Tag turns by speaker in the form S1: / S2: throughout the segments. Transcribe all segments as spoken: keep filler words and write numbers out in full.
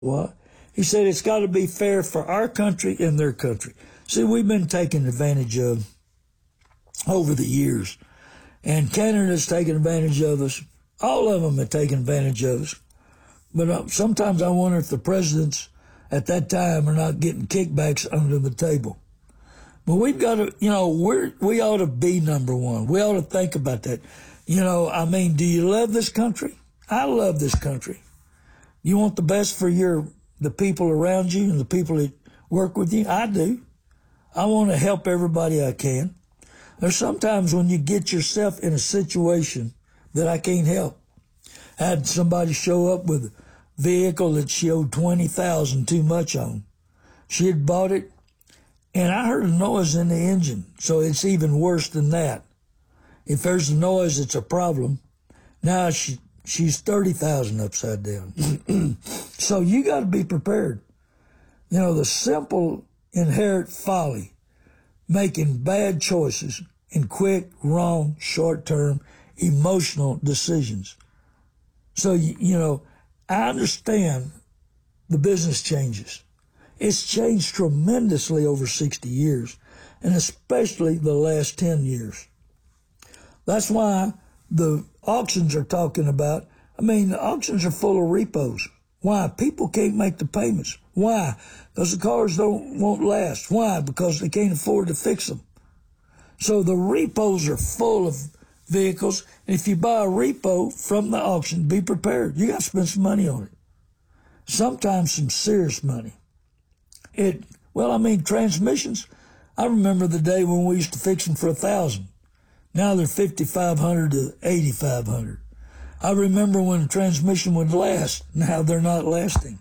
S1: What? He said it's got to be fair for our country and their country. See, we've been taken advantage of over the years, and Canada's taken advantage of us. All of them have taken advantage of us. But uh, sometimes I wonder if the presidents at that time are not getting kickbacks under the table. But we've got to, you know, we're, we ought to be number one. We ought to think about that. You know, I mean, do you love this country? I love this country. You want the best for your, the people around you and the people that work with you? I do. I want to help everybody I can. There's sometimes when you get yourself in a situation that I can't help. I had somebody show up with a vehicle that she owed twenty thousand dollars too much on. She had bought it, and I heard a noise in the engine, so it's even worse than that. If there's a noise, it's a problem. Now she she's thirty thousand dollars upside down. So you got to be prepared. You know, the simple inherent folly, making bad choices and quick, wrong, short-term, emotional decisions. So, you, you know, I understand the business changes. It's changed tremendously over sixty years, and especially the last ten years. That's why the auctions are talking about, I mean, the auctions are full of repos. Why? People can't make the payments. Why? Because the cars don't won't last. Why? Because they can't afford to fix them. So the repos are full of vehicles. And if you buy a repo from the auction, be prepared. You got to spend some money on it. Sometimes some serious money. It, well, I mean, transmissions. I remember the day when we used to fix them for a thousand. Now they're fifty-five hundred to eighty-five hundred. I remember when a transmission would last. Now they're not lasting.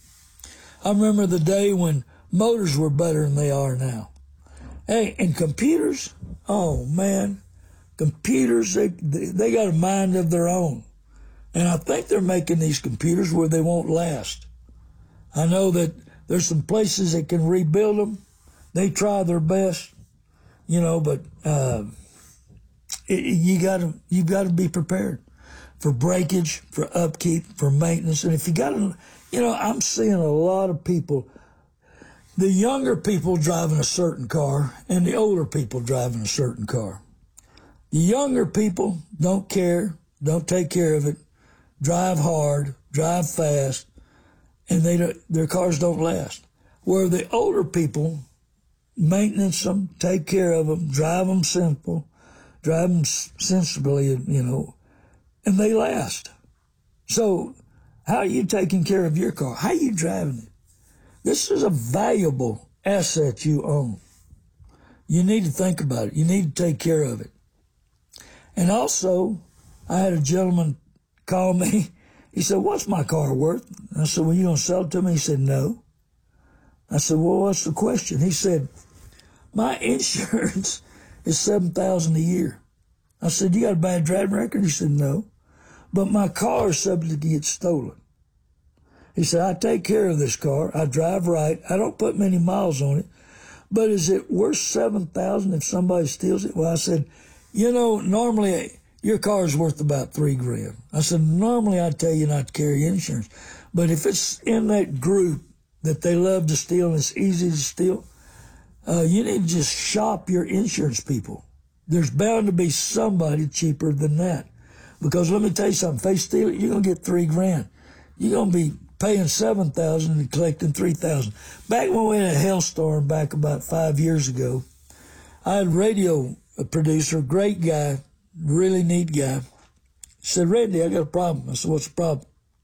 S1: I remember the day when motors were better than they are now. Hey, and computers, oh man, computers, they, they got a mind of their own. And I think they're making these computers where they won't last. I know that there's some places that can rebuild them. They try their best, you know, but uh, it, you gotta, you've got to be prepared for breakage, for upkeep, for maintenance. And if you got to, you know, I'm seeing a lot of people, the younger people driving a certain car and the older people driving a certain car. The younger people don't care, don't take care of it, drive hard, drive fast, and they don't, their cars don't last. Where the older people maintenance them, take care of them, drive them simple, drive them sensibly, you know, and they last. So how are you taking care of your car? How are you driving it? This is a valuable asset you own. You need to think about it. You need to take care of it. And also, I had a gentleman call me. He said, what's my car worth? I said, well, you going to sell it to me? He said, no. I said, well, what's the question? He said, my insurance is seven thousand dollars a year. I said, you got a bad driving record? He said, no. But my car is subject to get stolen. He said, I take care of this car. I drive right. I don't put many miles on it. But is it worth seven thousand dollars if somebody steals it? Well, I said, you know, normally your car is worth about three grand. I said, normally I'd tell you not to carry insurance. But if it's in that group that they love to steal and it's easy to steal, uh, you need to just shop your insurance people. There's bound to be somebody cheaper than that. Because let me tell you something, if they steal it, you're going to get three grand. You're going to be paying seven thousand and collecting three thousand. Back when we had a hailstorm back about five years ago, I had a radio producer, great guy, really neat guy. He said, Randy, I got a problem. I said, what's the problem?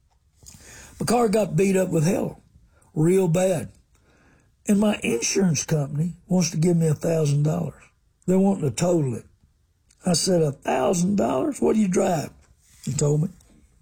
S1: My car got beat up with hail, real bad. And my insurance company wants to give me a thousand dollars. They're wanting to total it. I said, a thousand dollars? What do you drive? He told me.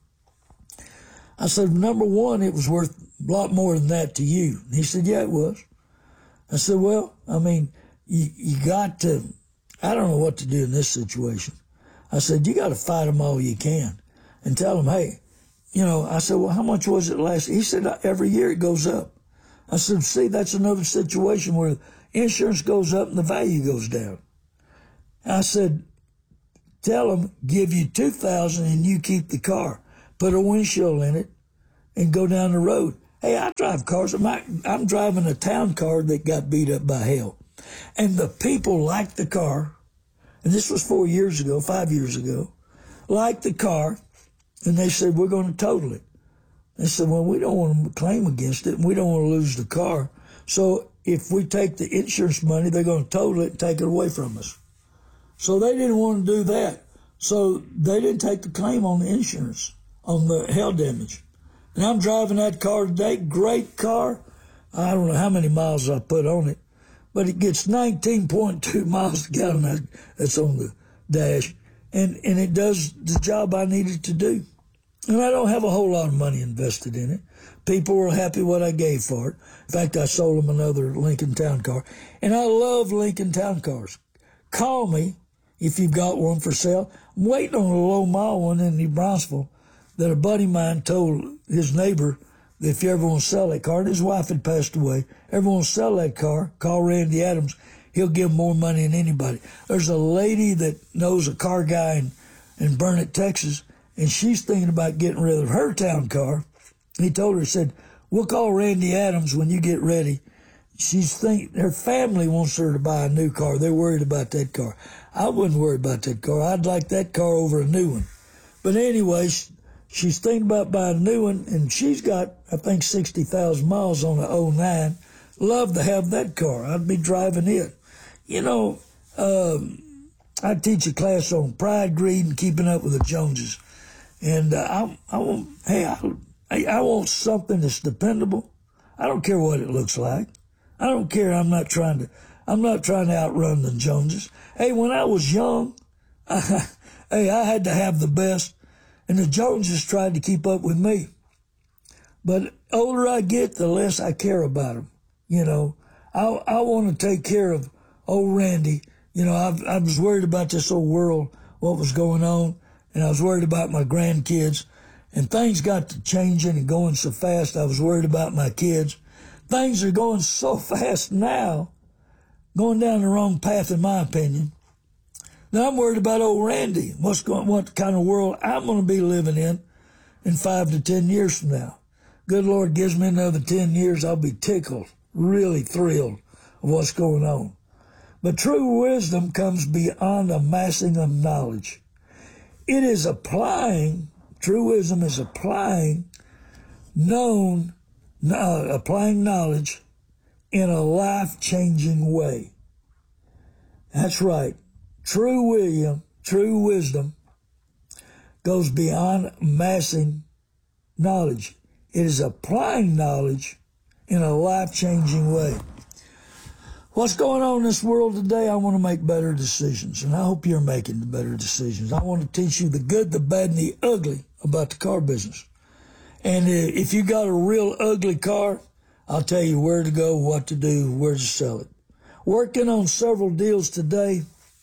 S1: I said, number one, it was worth a lot more than that to you. He said, yeah, it was. I said, well, I mean, you, you got to, I don't know what to do in this situation. I said, you got to fight them all you can and tell them, hey, you know, I said, well, how much was it last year? He said, every year it goes up. I said, see, that's another situation where insurance goes up and the value goes down. I said, tell them, give you two thousand dollars and you keep the car. Put a windshield in it and go down the road. Hey, I drive cars. I'm driving a town car that got beat up by hell. And the people liked the car. And this was four years ago, five years ago. Liked the car. And they said, we're going to total it. They said, well, we don't want to claim against it. And we don't want to lose the car. So if we take the insurance money, they're going to total it and take it away from us. So they didn't want to do that. So they didn't take the claim on the insurance, on the hail damage. And I'm driving that car today. Great car. I don't know how many miles I put on it, but it gets nineteen point two miles a gallon. That's on the dash. And, and it does the job I needed to do. And I don't have a whole lot of money invested in it. People were happy what I gave for it. In fact, I sold them another Lincoln Town Car. And I love Lincoln Town Cars. Call me if you've got one for sale. I'm waiting on a low mile one in New Braunfels that a buddy of mine told his neighbor that if you ever want to sell that car, and his wife had passed away, ever want to sell that car, call Randy Adams. He'll give more money than anybody. There's a lady that knows a car guy in, in Burnett, Texas, and she's thinking about getting rid of her town car. He told her, he said, we'll call Randy Adams when you get ready. She's think her family wants her to buy a new car. They're worried about that car. I wouldn't worry about that car. I'd like that car over a new one. But anyway, she's thinking about buying a new one, and she's got, I think, sixty thousand miles on an oh nine. Love to have that car. I'd be driving it. You know, um, I teach a class on pride, greed, and keeping up with the Joneses. And uh, I, I want, hey, I, I want something that's dependable. I don't care what it looks like. I don't care. I'm not trying to, I'm not trying to outrun the Joneses. Hey, when I was young, I, hey, I had to have the best, and the Joneses tried to keep up with me. But the older I get, the less I care about them. You know, I, I want to take care of old Randy. You know, I, I was worried about this old world, what was going on, and I was worried about my grandkids. And things got to changing and going so fast, I was worried about my kids. Things are going so fast now, going down the wrong path, in my opinion. Now I'm worried about old Randy. What's going, what kind of world I'm going to be living in in five to ten years from now. Good Lord gives me another ten years, I'll be tickled, really thrilled of what's going on. But true wisdom comes beyond amassing of knowledge. It is applying, true wisdom is applying known, uh, applying knowledge in a life-changing way. That's right. True wisdom, true wisdom goes beyond amassing knowledge. It is applying knowledge in a life-changing way. What's going on in this world today? I want to make better decisions, and I hope you're making the better decisions. I want to teach you the good, the bad, and the ugly about the car business. And if you got a real ugly car, I'll tell you where to go, what to do, where to sell it. Working on several deals today,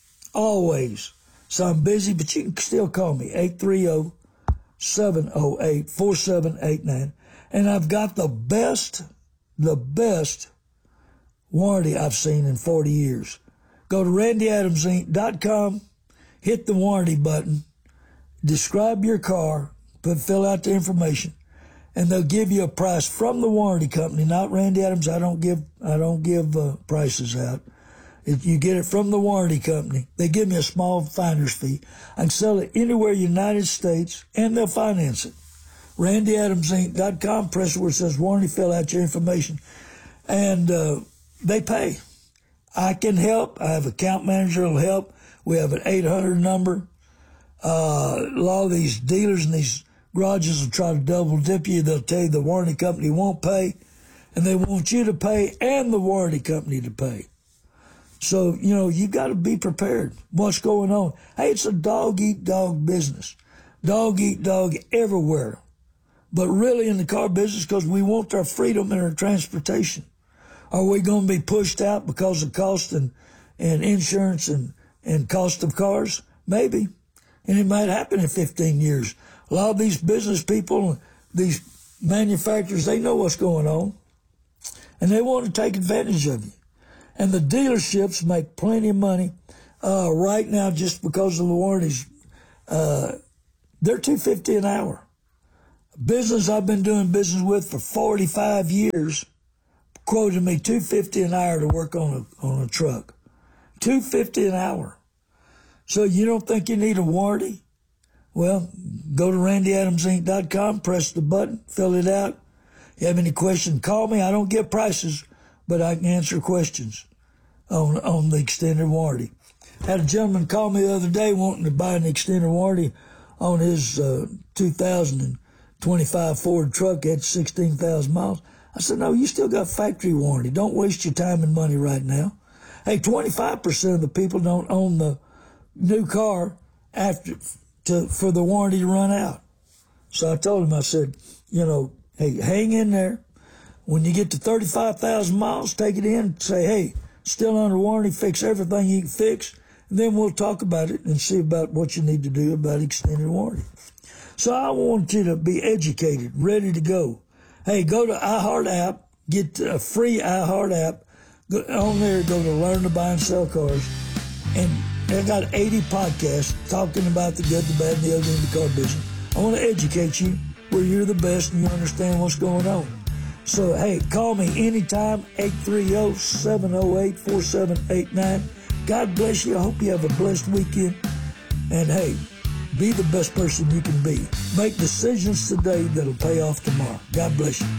S1: always. So I'm busy, but you can still call me, eight three zero, seven zero eight, four seven eight nine. And I've got the best, the best warranty I've seen in forty years. Go to randy adams inc dot com, hit the warranty button, describe your car, put fill out the information, and they'll give you a price from the warranty company, not Randy Adams. I don't give I don't give uh, prices out. If you get it from the warranty company, they give me a small finder's fee. I can sell it anywhere in the United States, and they'll finance it. randy adams inc dot com, press where it says warranty, fill out your information, and uh, they pay. I can help. I have an account manager who'll help. We have an eight hundred number. Uh, a lot of these dealers and these garages will try to double dip you. They'll tell you the warranty company won't pay, and they want you to pay and the warranty company to pay. So, you know, you got to be prepared. What's going on? Hey, it's a dog-eat-dog business. Dog-eat-dog everywhere. But really in the car business, because we want our freedom and our transportation. Are we going to be pushed out because of cost and, and insurance and, and cost of cars? Maybe. And it might happen in fifteen years. A lot of these business people, these manufacturers, they know what's going on. And they want to take advantage of you. And the dealerships make plenty of money uh, right now just because of the warranties. Uh, they're two fifty an hour. business I've been doing business with for forty-five years quoted me two hundred fifty dollars an hour to work on a, on a truck. two hundred fifty dollars an hour. So you don't think you need a warranty? Well, go to randy adams inc dot com, press the button, fill it out. If you have any questions, call me. I don't get prices, but I can answer questions on on the extended warranty. I had a gentleman call me the other day wanting to buy an extended warranty on his uh, two thousand twenty-five Ford truck at sixteen thousand miles. I said, no, you still got factory warranty. Don't waste your time and money right now. Hey, twenty-five percent of the people don't own the new car after to for the warranty to run out. So I told him, I said, you know, hey, hang in there. When you get to thirty-five thousand miles, take it in, say, hey, still under warranty, fix everything you can fix, and then we'll talk about it and see about what you need to do about extended warranty. So I want you to be educated, ready to go. Hey, go to iHeart app, get a free iHeart app. Go on there, go to Learn to Buy and Sell Cars, and I got eighty podcasts talking about the good, the bad, and the ugly in the car business. I want to educate you where you're the best and you understand what's going on. So, hey, call me anytime, eight three zero, seven zero eight, four seven eight nine. God bless you. I hope you have a blessed weekend. And, hey, be the best person you can be. Make decisions today that'll pay off tomorrow. God bless you.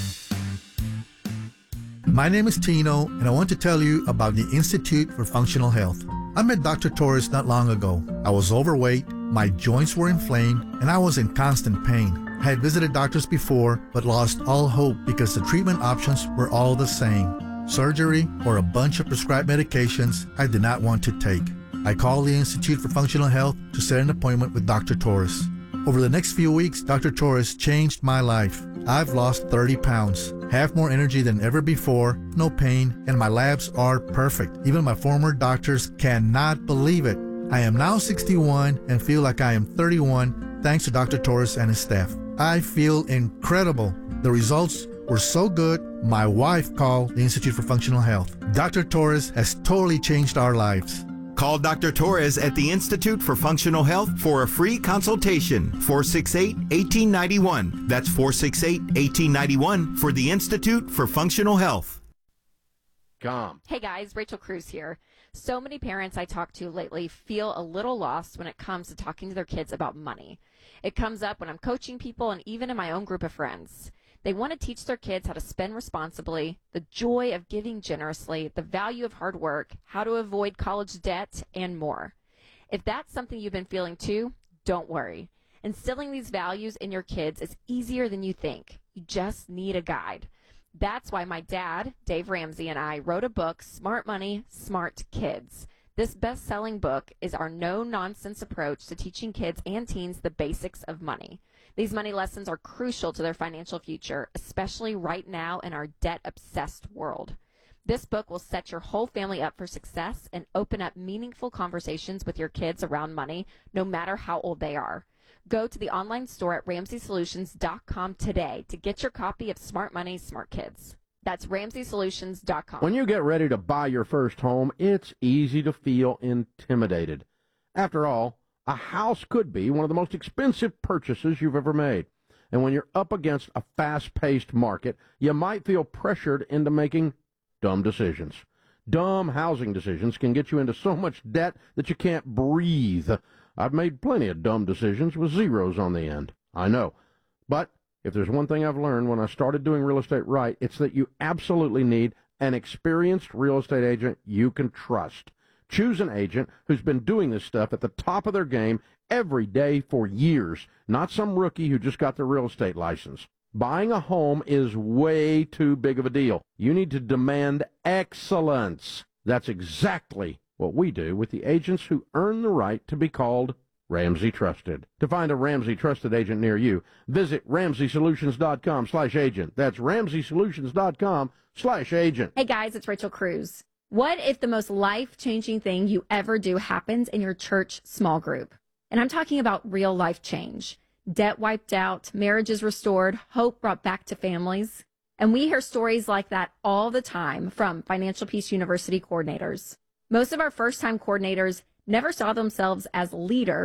S2: My name is Tino, and I want to tell you about the Institute for Functional Health. I met Doctor Torres not long ago. I was overweight, my joints were inflamed, and I was in constant pain. I had visited doctors before, but lost all hope because the treatment options were all the same. Surgery or a bunch of prescribed medications I did not want to take. I called the Institute for Functional Health to set an appointment with Doctor Torres. Over the next few weeks, Doctor Torres changed my life. I've lost thirty pounds, have more energy than ever before, no pain, and my labs are perfect. Even my former doctors cannot believe it. I am now sixty-one and feel like I am thirty-one thanks to Doctor Torres and his staff. I feel incredible. The results were so good, my wife called the Institute for Functional Health. Doctor Torres has totally changed our lives.
S3: Call Doctor Torres at the Institute for Functional Health for a free consultation. four six eight, one eight nine one. That's four six eight, one eight nine one for the Institute for Functional Health.
S4: Com.
S5: Hey guys, Rachel Cruz here. So many parents I talk to lately feel a little lost when it comes to talking to their kids about money. It comes up when I'm coaching people and even in my own group of friends. They want to teach their kids how to spend responsibly, the joy of giving generously, the value of hard work, how to avoid college debt, and more. If that's something you've been feeling too, don't worry. Instilling these values in your kids is easier than you think. You just need a guide. That's why my dad, Dave Ramsey, and I wrote a book, Smart Money, Smart Kids. This best-selling book is our no-nonsense approach to teaching kids and teens the basics of money. These money lessons are crucial to their financial future, especially right now in our debt-obsessed world. This book will set your whole family up for success and open up meaningful conversations with your kids around money, no matter how old they are. Go to the online store at ramsey solutions dot com today to get your copy of Smart Money, Smart Kids. That's ramsey solutions dot com.
S4: When you get ready to buy your first home, it's easy to feel intimidated. After all, a house could be one of the most expensive purchases you've ever made. And when you're up against a fast-paced market, you might feel pressured into making dumb decisions. Dumb housing decisions can get you into so much debt that you can't breathe. I've made plenty of dumb decisions with zeros on the end. I know. But if there's one thing I've learned when I started doing real estate right, it's that you absolutely need an experienced real estate agent you can trust. Choose an agent who's been doing this stuff at the top of their game every day for years, not some rookie who just got their real estate license. Buying a home is way too big of a deal. You need to demand excellence. That's exactly what we do with the agents who earn the right to be called Ramsey Trusted. To find a Ramsey Trusted agent near you, visit ramsey solutions dot com slash agent. That's ramsey solutions dot com slash agent.
S5: Hey guys, it's Rachel Cruz. What if the most life-changing thing you ever do happens in your church small group? And I'm talking about real life change. Debt wiped out, marriages restored, hope brought back to families. And we hear stories like that all the time from Financial Peace University coordinators. Most of our first-time coordinators never saw themselves as leaders,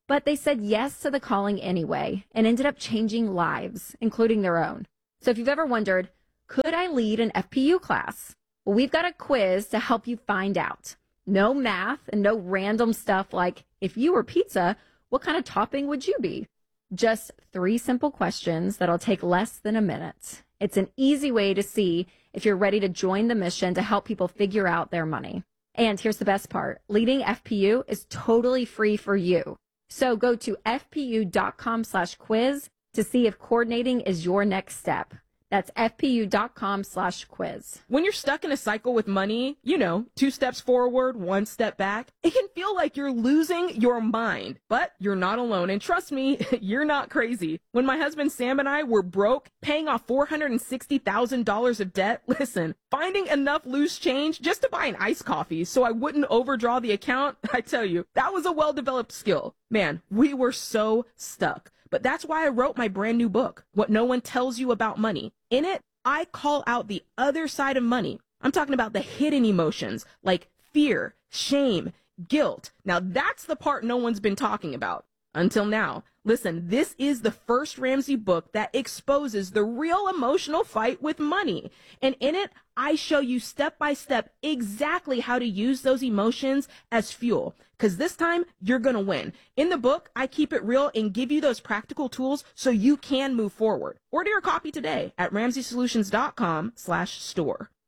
S5: But they said yes to the calling anyway and ended up changing lives, including their own. So if you've ever wondered, could I lead an F P U class? Well, we've got a quiz to help you find out. No math and no random stuff like, if you were pizza, what kind of topping would you be? Just three simple questions that'll take less than a minute. It's an easy way to see if you're ready to join the mission to help people figure out their money. And here's the best part. Leading F P U is totally free for you. So go to fpu.com slash quiz to see if coordinating is your next step. That's fpu.com slash quiz.
S6: When you're stuck in a cycle with money, you know, two steps forward, one step back, it can feel like you're losing your mind. But you're not alone. And trust me, you're not crazy. When my husband Sam and I were broke, paying off four hundred sixty thousand dollars of debt, listen, finding enough loose change just to buy an iced coffee so I wouldn't overdraw the account, I tell you, that was a well-developed skill. Man, we were so stuck. But that's why I wrote my brand new book, What No One Tells You About Money. In it, I call out the other side of money. I'm talking about the hidden emotions like fear, shame, guilt. Now that's the part no one's been talking about until now. Listen, this is the first Ramsey book that exposes the real emotional fight with money. And in it, I show you step by step exactly how to use those emotions as fuel. Because this time, you're going to win. In the book, I keep it real and give you those practical tools so you can move forward. Order your copy today at ramsey solutions dot com slash store.